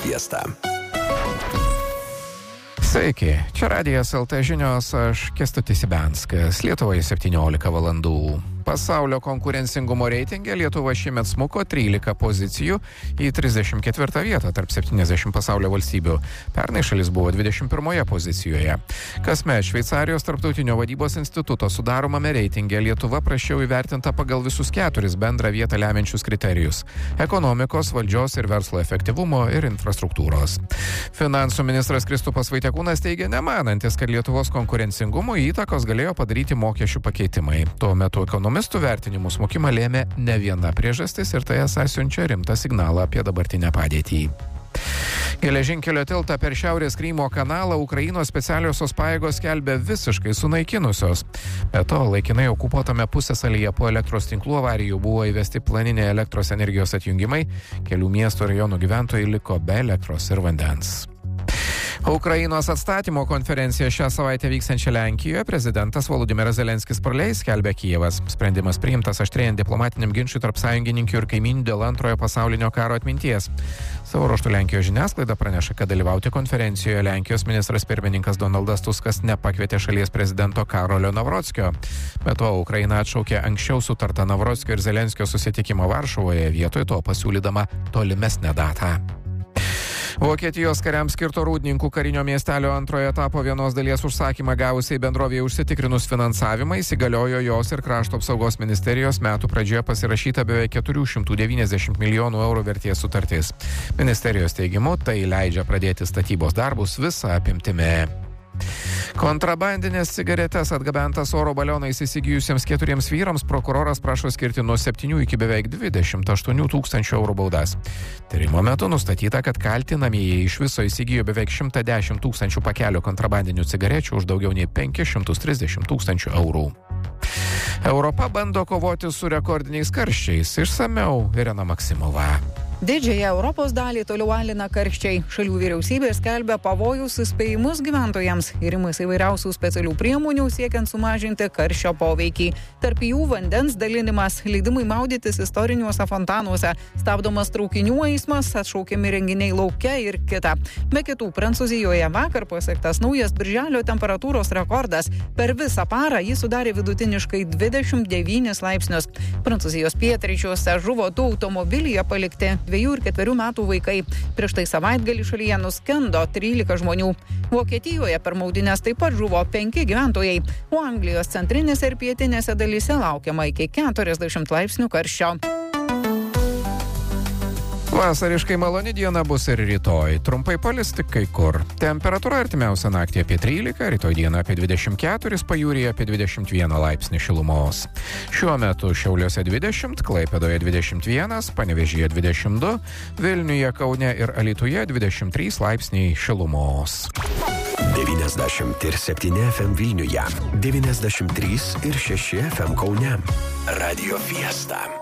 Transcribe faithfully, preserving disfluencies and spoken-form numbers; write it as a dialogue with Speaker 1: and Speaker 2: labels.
Speaker 1: Fiesta.
Speaker 2: Sveiki, čia Radijas L T žinios, aš Kęstutis Ibianskas, Lietuvoje septyniolika valandų. Pasaulio konkurencingumo reitinge Lietuva šiemet smuko trylika pozicijų į trisdešimt ketvirtą vietą tarp septyniasdešimt pasaulio valstybių. Pernai šalis buvo dvidešimt pirmoje pozicijoje. Kasmet Šveicarijos tarptautinio vadybos instituto sudaromame reitinge Lietuva prasčiau įvertinta pagal visus keturis bendrą vietą lemiančius kriterijus – ekonomikos, valdžios ir verslo efektyvumo ir infrastruktūros. Finansų ministras Kristupas Vaitekūnas teigia nemanantis, kad Lietuvos konkurencingumo įtakos galėjo padaryti mokesčių pakeitimai. Tuo metu ekonomistų vertinimų smukimą lėmė ne viena priežastis ir tai esą siunčia rimtą signalą apie dabartinę padėtį. Geležinkelio tiltą per Šiaurės Krymo kanalą Ukrainos specialiosios pajėgos skelbia visiškai sunaikinusios. Be to, laikinai okupuotame pusiasalyje po elektros tinklų avarijų buvo įvesti planiniai elektros energijos atjungimai, kelių miestų ir rajonų gyventojai liko be elektros ir vandens. Ukrainos atstatymo konferenciją šią savaitę vyksiančią Lenkijoje prezidentas Volodymyras Zelenskis praleis, skelbia Kijevas. Sprendimas priimtas aštrėjant diplomatiniam ginčui tarp sąjungininkių ir kaimynių dėl antrojo pasaulinio karo atminties. Savo ruožtu Lenkijos žiniasklaida praneša, kad dalyvauti konferencijoje Lenkijos ministras pirmininkas Donaldas Tuskas nepakvietė šalies prezidento Karolio Navrockio. Be to, Ukraina atšaukė anksčiau sutartą Navrockio ir Zelenskio susitikimą Varšuvoje, vietoj to pasiūlydama tolimesnę datą. Vokietijos kariams skirto Rūdninkų karinio miestelio antrojo etapo vienos dalies užsakymą gavusiai bendrovėje užsitikrinus finansavimą įsigaliojo jos ir krašto apsaugos ministerijos metų pradžioje pasirašyta beveik keturi šimtai devyniasdešimt milijonų eurų vertės sutartis. Ministerijos teigimu tai leidžia pradėti statybos darbus visą apimtimi. Kontrabandinės cigaretes atgabentas oro balionais įsigijusiems keturiems vyrams prokuroras prašo skirti nuo septynių iki beveik dvidešimt aštuonių tūkstančių eurų baudas. Tyrimo metu nustatyta, kad kaltinamieji iš viso įsigijo beveik šimtą dešimt tūkstančių pakelių kontrabandinių cigarečių už daugiau nei penkis šimtus trisdešimt tūkstančių eurų. Europa bando kovoti su rekordiniais karščiais. Išsamiau Irena Maksimova.
Speaker 3: Didžiąją Europos dalį toliau alina karščiai. Šalių vyriausybė skelbia pavojus įspėjimus gyventojams ir imasi įvairiausių specialių priemonių siekiant sumažinti karščio poveikį. Tarp jų vandens dalinimas, leidimai maudytis istoriniuose fontanuose, stabdomas traukinių eismas, atšaukiami renginiai lauke ir kita. Be kitų, Prancūzijoje vakar pasiektas naujas birželio temperatūros rekordas. Per visą parą jis sudarė vidutiniškai dvidešimt devynis laipsnius. Prancūzijos pietryčiuose žuvo du automobilyje palikti dviejų ir ketverių metų vaikai. Prieš tai savaitgalį šalyje nuskendo trylika žmonių. Vokietijoje per maudynes taip pat žuvo penki gyventojai, o Anglijos centrinėse ir pietinėse dalyse laukiama iki keturiasdešimt laipsnių karščio.
Speaker 2: Vasariškai maloni diena bus ir rytoj. Trumpai palis tik kai kur. Temperatūra artimiausią naktį apie trylika, rytoj dieną apie dvidešimt keturis, pajūryje apie dvidešimt vieną laipsnį šilumos. Šiuo metu Šiauliuose dvidešimt, Klaipėdoje dvidešimt vienas, Panevėžyje dvidešimt du, Vilniuje, Kaune ir Alytuje dvidešimt trys laipsniai šilumos.
Speaker 1: devyniasdešimt septyni F M Vilniuje, devyniasdešimt trys ir šeši F M Kaune. Radio Fiesta.